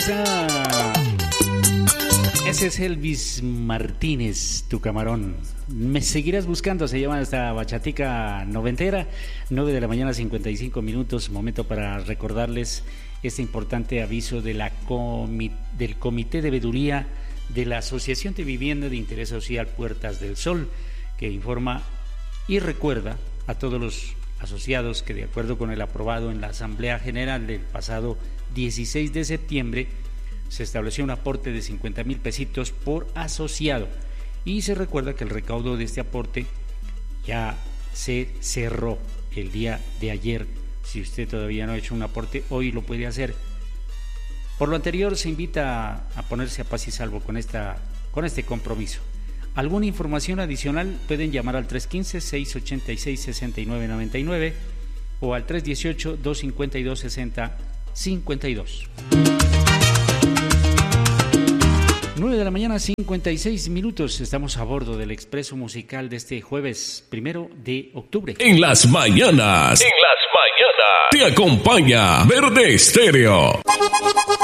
está. Ese es Elvis Martínez, tu camarón. Me seguirás buscando, se llama esta bachatica noventera. 9 de la mañana, 55 minutos. Momento para recordarles este importante aviso de del Comité de Veeduría de la Asociación de Vivienda de Interés Social Puertas del Sol, que informa y recuerda a todos los asociados que, de acuerdo con el aprobado en la Asamblea General del pasado 16 de septiembre, se estableció un aporte de 50,000 pesitos por asociado, y se recuerda que el recaudo de este aporte ya se cerró el día de ayer. Si usted todavía no ha hecho un aporte, hoy lo puede hacer. Por lo anterior, se invita a ponerse a paz y salvo con este compromiso. ¿Alguna información adicional? Pueden llamar al 315-686-6999 o al 318-252-6052. 9 de la mañana, 56 minutos. Estamos a bordo del expreso musical de este jueves 1 de octubre. En las mañanas te acompaña Verde Estéreo.